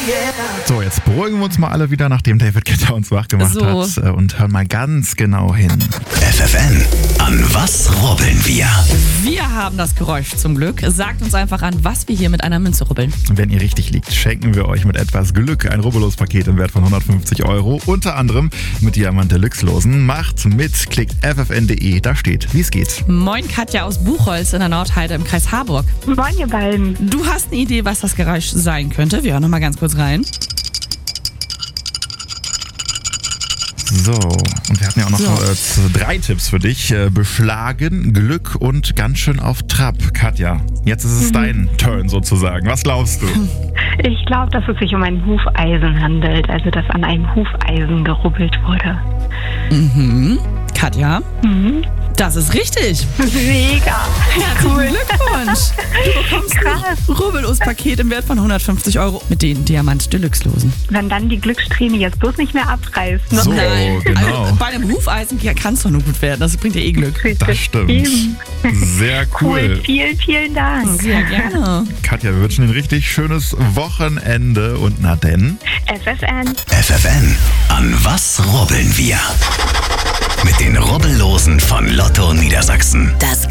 So, jetzt beruhigen wir uns mal alle wieder, nachdem David Guetta uns wach gemacht hat und hören mal ganz genau hin. FFN, an was rubbeln wir? Wir haben das Geräusch zum Glück. Sagt uns einfach an, was wir hier mit einer Münze rubbeln. Wenn ihr richtig liegt, schenken wir euch mit etwas Glück ein Rubbellos-Paket im Wert von 150 €, unter anderem mit Diamant Deluxe-Losen. Macht mit, klickt ffn.de, da steht, wie es geht. Moin Katja aus Buchholz in der Nordheide im Kreis Harburg. Moin, ihr beiden. Du hast eine Idee, was das Geräusch sein könnte? Wir hören noch mal ganz kurz rein. So, und wir hatten ja auch noch 3 Tipps für dich. Beschlagen, Glück und ganz schön auf Trab. Katja, jetzt ist es dein Turn sozusagen. Was glaubst du? Ich glaube, dass es sich um ein Hufeisen handelt, also dass an einem Hufeisen gerubbelt wurde. Katja? Das ist richtig. Mega. Herzlichen Glückwunsch. Du bekommst ein Rubbellos-Paket im Wert von 150 € mit den Diamant Deluxe-Losen. Wenn dann die Glückssträhne jetzt bloß nicht mehr abreißt. Ne? So, Nein, genau. also bei einem Hufeisen kann es doch nur gut werden. Das bringt dir eh Glück. Das stimmt. Eben. Sehr Cool, cool. vielen, vielen Dank. Sehr gerne. Katja, wir wünschen dir ein richtig schönes Wochenende und na denn? FFN. FFN, an was rubbeln wir? Mit den Rubbellosen von Lotto Niedersachsen. Das